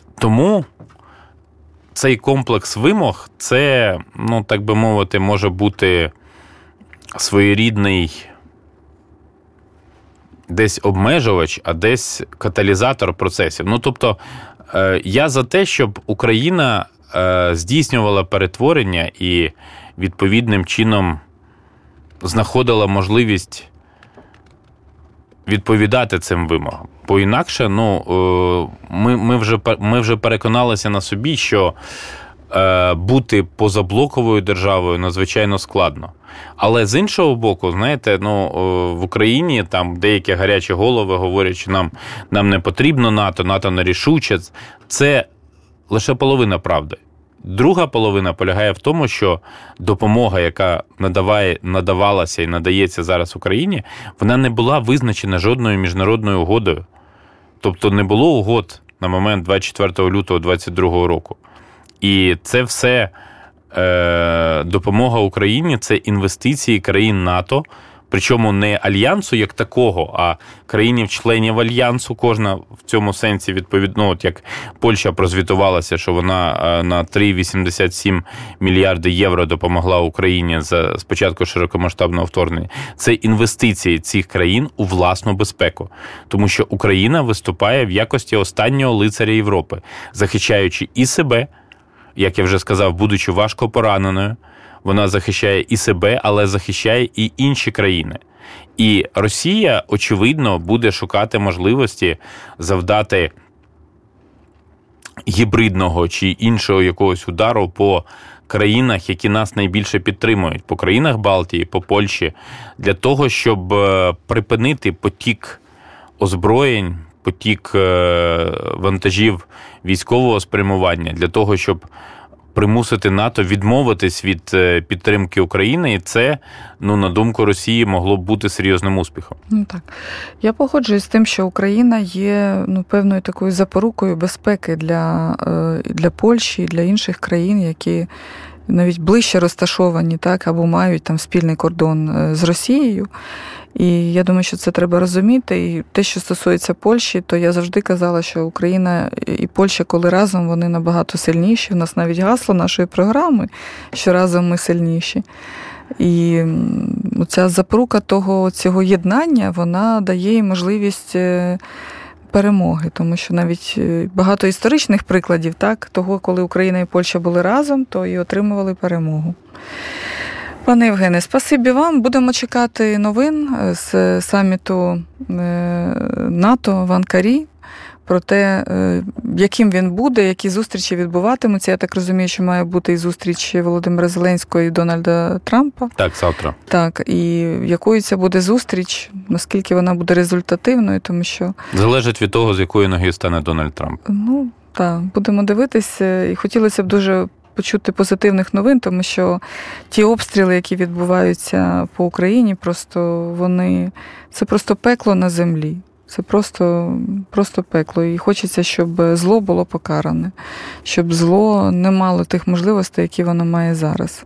Тому цей комплекс вимог – це, так би мовити, може бути своєрідний десь обмежувач, а десь каталізатор процесів. Тобто, я за те, щоб Україна здійснювала перетворення і відповідним чином знаходила можливість відповідати цим вимогам. Бо інакше, ми вже переконалися на собі, що бути позаблоковою державою надзвичайно складно. Але з іншого боку, знаєте, в Україні там деякі гарячі голови говорять, що нам не потрібно НАТО нерішуче. Це лише половина правди. Друга половина полягає в тому, що допомога, яка надавалася і надається зараз Україні, вона не була визначена жодною міжнародною угодою. Тобто не було угод на момент 24 лютого 2022 року. І це все допомога Україні – це інвестиції країн НАТО, причому не Альянсу як такого, а країнів-членів Альянсу, кожна в цьому сенсі відповідно, як Польща прозвітувалася, що вона на 3,87 мільярди євро допомогла Україні з початку широкомасштабного вторгнення. Це інвестиції цих країн у власну безпеку. Тому що Україна виступає в якості останнього лицаря Європи, захищаючи і себе, як я вже сказав, будучи важко пораненою, вона захищає і себе, але захищає і інші країни. І Росія, очевидно, буде шукати можливості завдати гібридного чи іншого якогось удару по країнах, які нас найбільше підтримують, по країнах Балтії, по Польщі, для того, щоб припинити потік озброєнь, потік вантажів військового спрямування, для того, щоб примусити НАТО відмовитись від підтримки України, і це, на думку Росії, могло б бути серйозним успіхом. Так. Я погоджуюсь з тим, що Україна є певною такою запорукою безпеки для Польщі, для інших країн, які навіть ближче розташовані, так, або мають там спільний кордон з Росією. І я думаю, що це треба розуміти. І те, що стосується Польщі, то я завжди казала, що Україна і Польща, коли разом, вони набагато сильніші. У нас навіть гасло нашої програми, що разом ми сильніші. І ця запорука цього єднання, вона дає їм можливість перемоги, тому що навіть багато історичних прикладів, так, того, коли Україна і Польща були разом, то і отримували перемогу. Пане Євгене, спасибі вам. Будемо чекати новин з саміту НАТО в Анкарі про те, яким він буде, які зустрічі відбуватимуться. Я так розумію, що має бути і зустріч Володимира Зеленського і Дональда Трампа. Так, завтра. Так, і якою це буде зустріч, наскільки вона буде результативною, тому що... Залежить від того, з якої ноги стане Дональд Трамп. Так, будемо дивитися. І хотілося б дуже почути позитивних новин, тому що ті обстріли, які відбуваються по Україні, це просто пекло на землі. Це просто пекло. І хочеться, щоб зло було покаране, щоб зло не мало тих можливостей, які воно має зараз.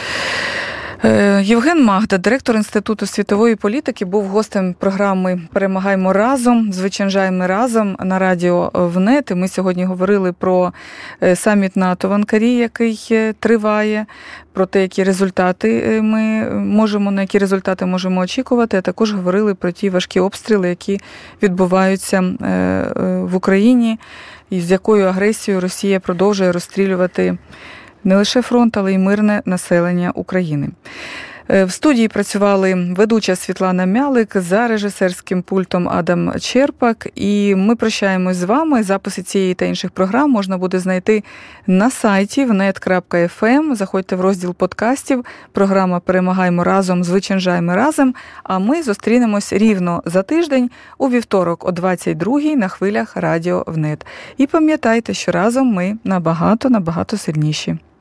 Євген Магда, директор Інституту світової політики, був гостем програми «Перемагаймо разом», «Звичайжаймо разом» на радіо ВНЕТ. І ми сьогодні говорили про саміт НАТО в Анкарі, який триває, про те, які результати на які результати можемо очікувати, а також говорили про ті важкі обстріли, які відбуваються в Україні, і з якою агресією Росія продовжує розстрілювати не лише фронт, але й мирне населення України. В студії працювали ведуча Світлана Мялик, за режисерським пультом Адам Черпак. І ми прощаємось з вами. Записи цієї та інших програм можна буде знайти на сайті vnet.fm. Заходьте в розділ подкастів. Програма «Перемагаймо разом», «Звичайжаймо разом». А ми зустрінемось рівно за тиждень у вівторок о 22-й на хвилях радіо ВНЕТ. І пам'ятайте, що разом ми набагато сильніші.